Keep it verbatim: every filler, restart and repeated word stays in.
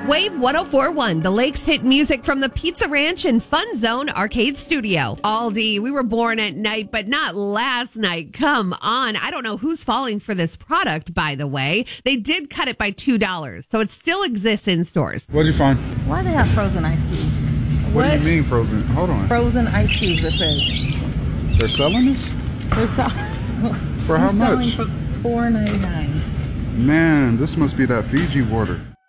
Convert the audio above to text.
Wave one oh four point one, the Lakes hit music from the Pizza Ranch and Fun Zone Arcade Studio. Aldi, we were born at night, but not last night. Come on. I don't know who's falling for this product, by the way. They did cut it by two dollars, so it still exists in stores. What'd you find? Why they have frozen ice cubes? What, what do you mean frozen? Hold on. Frozen ice cubes, it says. They're selling this? They're selling. For how much? For four ninety-nine. Man, this must be that Fiji water.